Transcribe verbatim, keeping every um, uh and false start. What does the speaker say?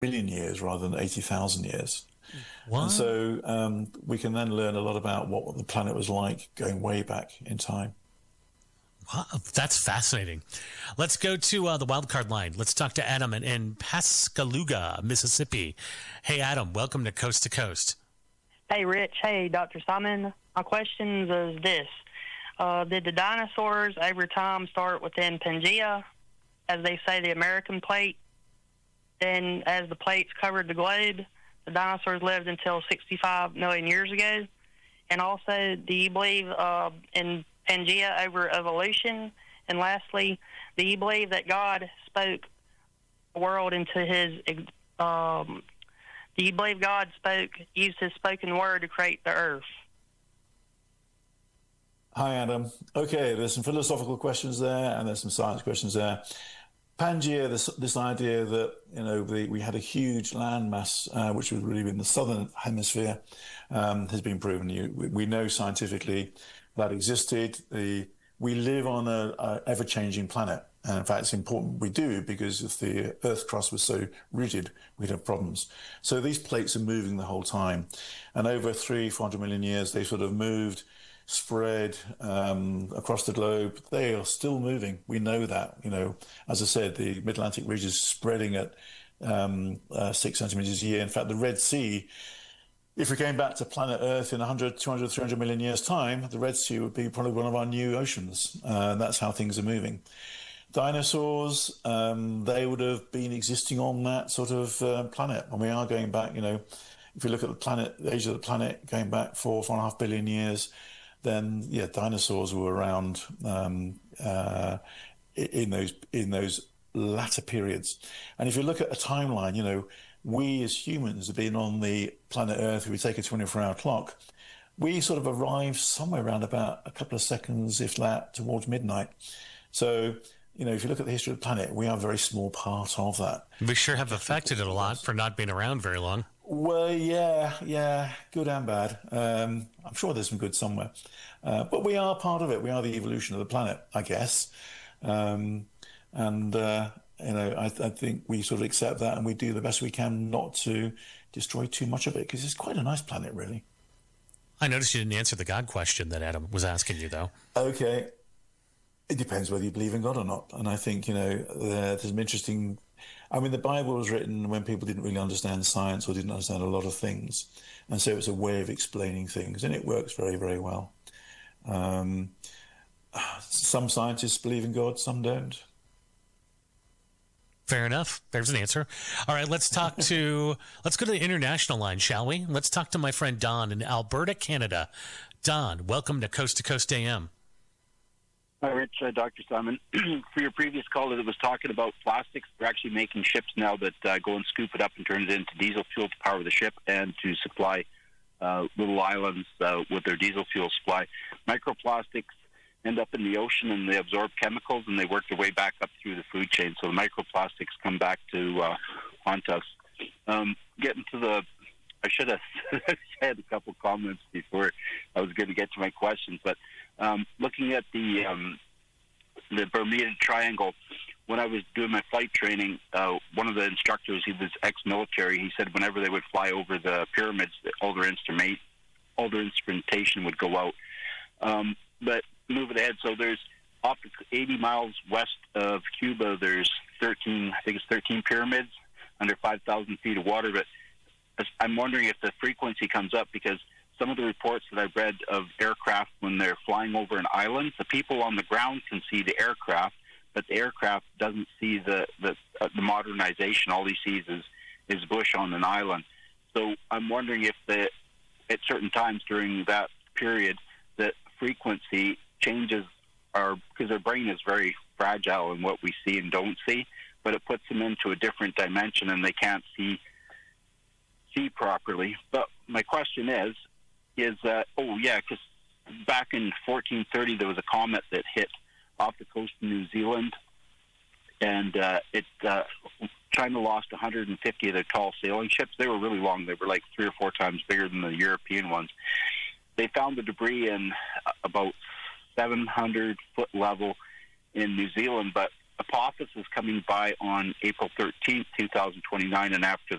million years rather than eighty thousand years. What? And so um, we can then learn a lot about what the planet was like going way back in time. Wow, that's fascinating. Let's go to uh, the wildcard line. Let's talk to Adam in, in Pascagoula, Mississippi. Hey, Adam, welcome to Coast to Coast. Hey, Rich. Hey, Doctor Simon. My question is this. Uh, did the dinosaurs over time start within Pangea, as they say the American plate? Then as the plates covered the globe, the dinosaurs lived until sixty-five million years ago? And also, do you believe uh, in Pangea over evolution? And lastly, do you believe that God spoke the world into his... Um, do you believe God spoke, used his spoken word to create the earth? Hi, Adam. Okay, there's some philosophical questions there, and there's some science questions there. Pangea, this this idea that you know the, we had a huge landmass, uh, which was really in the southern hemisphere, um, has been proven. You, we, we know scientifically that existed. The we live on a, a ever-changing planet, and in fact, it's important we do, because if the Earth's crust was so rigid, we'd have problems. So these plates are moving the whole time, and over three, four hundred million years, they sort of moved. Spread um, across the globe. They are still moving. We know that. You know, as I said, the Mid-Atlantic ridge is spreading at um, uh, six centimeters a year. In fact, the Red Sea, if we came back to planet Earth in one hundred, two hundred, three hundred million years' time, the Red Sea would be probably one of our new oceans. Uh, and that's how things are moving. Dinosaurs, um, they would have been existing on that sort of uh, planet. And we are going back, you know, if you look at the planet, the age of the planet, going back four, four and a half billion years, then yeah, dinosaurs were around um, uh, in those in those latter periods. And if you look at a timeline, you know, we as humans have been on the planet Earth. If we take a twenty-four hour clock, we sort of arrived somewhere around about a couple of seconds, if that, towards midnight. So, you know, if you look at the history of the planet, we are a very small part of that. We sure have affected it a lot for not being around very long. Well, yeah, yeah, good and bad. Um, I'm sure there's some good somewhere. Uh, but we are part of it. We are the evolution of the planet, I guess. Um, and, uh, you know, I, I think we sort of accept that, and we do the best we can not to destroy too much of it, because it's quite a nice planet, really. I noticed you didn't answer the God question that Adam was asking you, though. Okay. It depends whether you believe in God or not. And I think, you know, there's some interesting... I mean, the Bible was written when people didn't really understand science or didn't understand a lot of things. And so it's a way of explaining things, and it works very, very well. Um, some scientists believe in God, some don't. Fair enough. There's an answer. All right, let's talk to, let's go to the international line, shall we? Let's talk to my friend Don in Alberta, Canada. Don, welcome to Coast to Coast A M. Hi, Rich, uh, Doctor Simon. For your previous caller that was talking about plastics, they're actually making ships now that uh, go and scoop it up and turn it into diesel fuel to power the ship and to supply uh, little islands uh, with their diesel fuel supply. Microplastics end up in the ocean, and they absorb chemicals, and they work their way back up through the food chain. So the microplastics come back to uh, haunt us. Um, getting to the... I should have had a couple comments before I was going to get to my questions, but Um, looking at the um, the Bermuda Triangle, when I was doing my flight training, uh, one of the instructors, he was ex-military, he said whenever they would fly over the pyramids, all their, instrument, all their instrumentation would go out. Um, but moving ahead, so there's off eighty miles west of Cuba, there's thirteen, I think it's thirteen pyramids under five thousand feet of water. But I'm wondering if the frequency comes up, because some of the reports that I've read of aircraft when they're flying over an island, the people on the ground can see the aircraft, but the aircraft doesn't see the the, uh, the modernization. All he sees is, is bush on an island. So I'm wondering if the, at certain times during that period, the frequency changes are, because their brain is very fragile in what we see and don't see, but it puts them into a different dimension and they can't see see properly. But my question is, is that, oh yeah, because back in fourteen thirty there was a comet that hit off the coast of New Zealand, and uh, it uh, China lost one hundred fifty of their tall sailing ships. They were really long. They were like three or four times bigger than the European ones. They found the debris in about seven hundred foot level in New Zealand, but Apophis is coming by on April thirteenth, two thousand twenty-nine, and after